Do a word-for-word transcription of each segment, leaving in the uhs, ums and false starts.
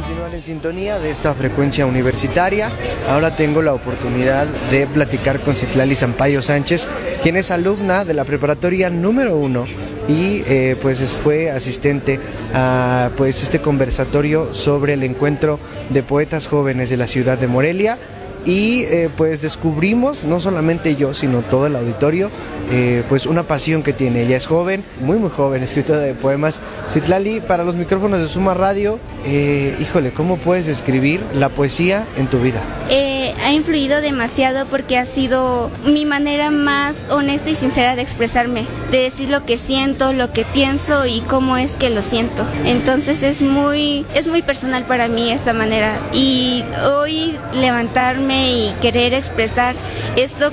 continuar en sintonía de esta frecuencia universitaria. Ahora tengo la oportunidad de platicar con Citlali Sampaio Sánchez, quien es alumna de la preparatoria número uno y eh, pues fue asistente a pues este conversatorio sobre el encuentro de poetas jóvenes de la ciudad de Morelia. Y eh, pues descubrimos, no solamente yo, sino todo el auditorio, eh, pues una pasión que tiene. Ella es joven, muy muy joven, escritora de poemas. Citlali, para los micrófonos de Suma Radio, eh, híjole, ¿cómo puedes describir la poesía en tu vida? Eh, ha influido demasiado porque ha sido mi manera más honesta y sincera de expresarme, de decir lo que siento, lo que pienso y cómo es que lo siento. Entonces es muy, es muy personal para mí esa manera. Y hoy levantarme y querer expresar esto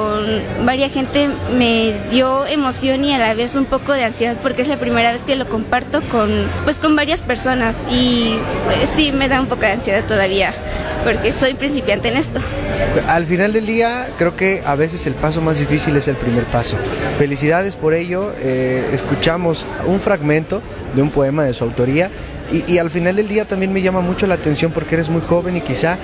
con varias gente me dio emoción y a la vez un poco de ansiedad porque es la primera vez que lo comparto con, pues, con varias personas y pues, sí me da un poco de ansiedad todavía porque soy principiante en esto. Al final del día creo que a veces el paso más difícil es el primer paso. Felicidades por ello. Eh, escuchamos un fragmento de un poema de su autoría. Y, y al final del día también me llama mucho la atención porque eres muy joven y quizá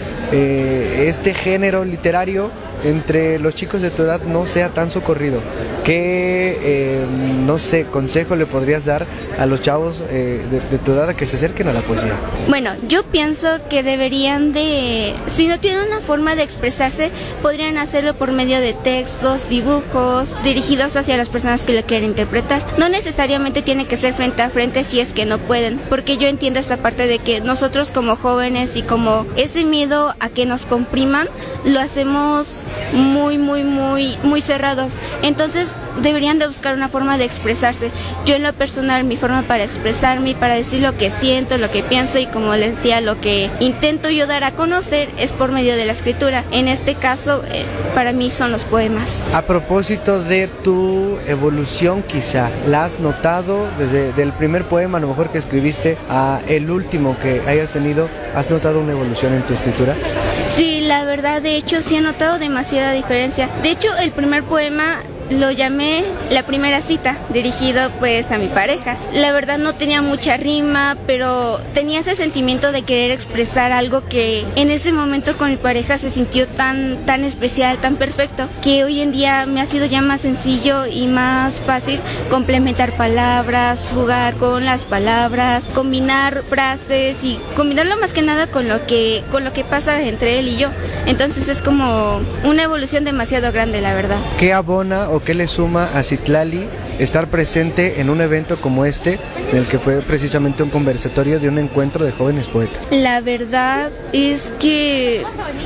eh, este género literario entre los chicos de tu edad no sea tan socorrido. ¿Qué, eh, no sé, consejo le podrías dar a los chavos eh, de, de tu edad a que se acerquen a la poesía? Bueno, yo pienso que deberían de, si no tienen una forma de expresarse, podrían hacerlo por medio de textos, dibujos, dirigidos hacia las personas que lo quieren interpretar. No necesariamente tiene que ser frente a frente si es que no pueden, porque yo entiendo esta parte de que nosotros como jóvenes y como ese miedo a que nos compriman, lo hacemos muy, muy, muy, muy cerrados. Entonces deberían de buscar una forma de expresarse. Yo en lo personal, mi forma para expresarme, para decir lo que siento, lo que pienso y como les decía, lo que intento yo dar a conocer es por medio de la escritura. En este caso, eh, para mí son los poemas. A propósito de tu evolución, quizá, ¿la has notado desde el primer poema, a lo mejor que escribiste, a el último que hayas tenido? ¿Has notado una evolución en tu escritura? Sí, la verdad, de hecho, sí he notado demasiada diferencia. De hecho, el primer poema lo llamé La primera cita, dirigido pues a mi pareja. La verdad no tenía mucha rima, pero tenía ese sentimiento de querer expresar algo que en ese momento con mi pareja se sintió tan, tan especial, tan perfecto, que hoy en día me ha sido ya más sencillo y más fácil complementar palabras, jugar con las palabras, combinar frases y combinarlo más que nada con lo que, con lo que pasa entre él y yo. Entonces es como una evolución demasiado grande, la verdad. ¿Qué abona o qué le suma a Citlali estar presente en un evento como este, en el que fue precisamente un conversatorio de un encuentro de jóvenes poetas? La verdad es que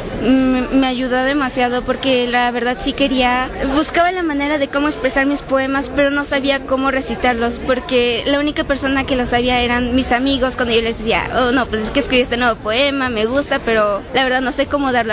me ayudó demasiado porque la verdad sí quería, buscaba la manera de cómo expresar mis poemas, pero no sabía cómo recitarlos porque la única persona que lo sabía eran mis amigos cuando yo les decía, oh no, pues es que escribí este nuevo poema, me gusta, pero la verdad no sé cómo darlo